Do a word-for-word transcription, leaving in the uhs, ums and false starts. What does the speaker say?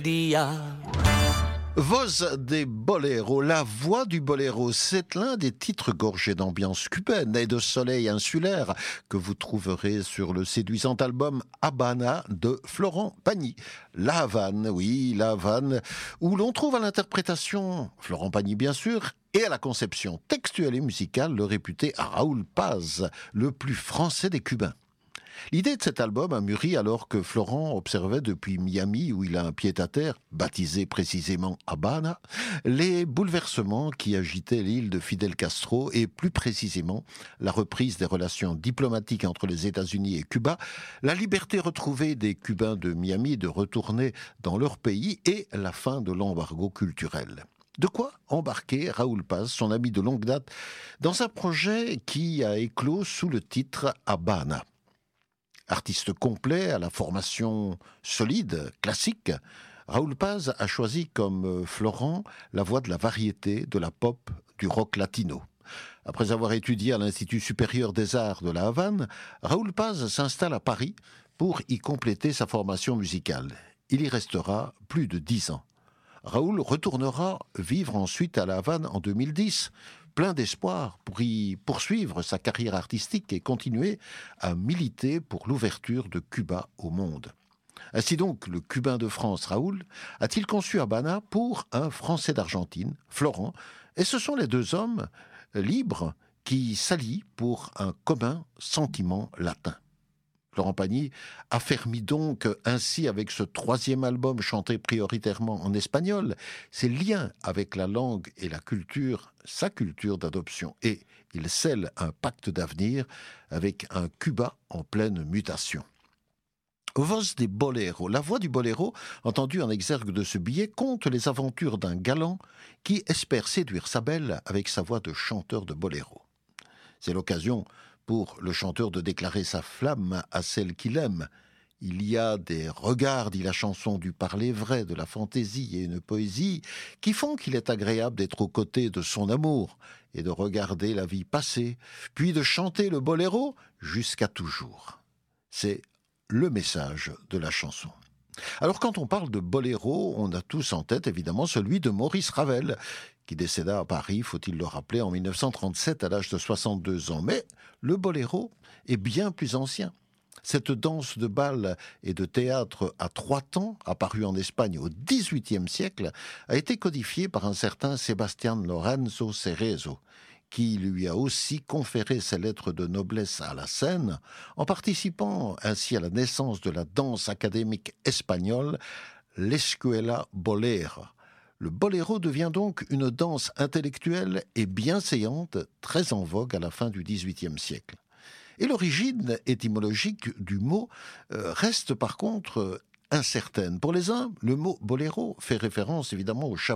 Dia. Voz des boléros, la voix du boléro, c'est l'un des titres gorgés d'ambiance cubaine et de soleil insulaire que vous trouverez sur le séduisant album Habana de Florent Pagny. La Havane, oui, la Havane, où l'on trouve à l'interprétation, Florent Pagny bien sûr, et à la conception textuelle et musicale, le réputé Raoul Paz, le plus français des Cubains. L'idée de cet album a mûri alors que Florent observait depuis Miami, où il a un pied-à-terre, baptisé précisément Habana, les bouleversements qui agitaient l'île de Fidel Castro et plus précisément la reprise des relations diplomatiques entre les États-Unis et Cuba, la liberté retrouvée des Cubains de Miami de retourner dans leur pays et la fin de l'embargo culturel. De quoi embarquer Raoul Paz, son ami de longue date, dans un projet qui a éclos sous le titre Habana. Artiste complet, à la formation solide, classique, Raoul Paz a choisi comme Florent la voie de la variété, de la pop, du rock latino. Après avoir étudié à l'Institut supérieur des arts de la Havane, Raoul Paz s'installe à Paris pour y compléter sa formation musicale. Il y restera plus de dix ans. Raoul retournera vivre ensuite à la Havane en deux mille dix, plein d'espoir pour y poursuivre sa carrière artistique et continuer à militer pour l'ouverture de Cuba au monde. Ainsi donc, le Cubain de France, Raoul, a-t-il conçu Habana pour un Français d'Argentine, Florent, et ce sont les deux hommes libres qui s'allient pour un commun sentiment latin. Florent Pagny affermit donc ainsi avec ce troisième album chanté prioritairement en espagnol ses liens avec la langue et la culture, sa culture d'adoption. Et il scelle un pacte d'avenir avec un Cuba en pleine mutation. Voz des boléros, la voix du boléro, entendue en exergue de ce billet, conte les aventures d'un galant qui espère séduire sa belle avec sa voix de chanteur de boléro. C'est l'occasion pour le chanteur de déclarer sa flamme à celle qu'il aime. Il y a des regards, dit la chanson, du parler vrai, de la fantaisie et une poésie qui font qu'il est agréable d'être aux côtés de son amour et de regarder la vie passer, puis de chanter le boléro jusqu'à toujours. C'est le message de la chanson. Alors quand on parle de boléro, on a tous en tête évidemment celui de Maurice Ravel, qui décéda à Paris, faut-il le rappeler, en mille neuf cent trente-sept à l'âge de soixante-deux ans. Mais le boléro est bien plus ancien. Cette danse de bal et de théâtre à trois temps, apparue en Espagne au dix-huitième siècle, a été codifiée par un certain Sebastián Lorenzo Cerezo, qui lui a aussi conféré ses lettres de noblesse à la scène, en participant ainsi à la naissance de la danse académique espagnole, l'Escuela Bolera. Le boléro devient donc une danse intellectuelle et bienséante, très en vogue à la fin du dix-huitième siècle. Et l'origine étymologique du mot euh, reste par contre euh, incertaine. Pour les uns, le mot boléro fait référence évidemment au chapeau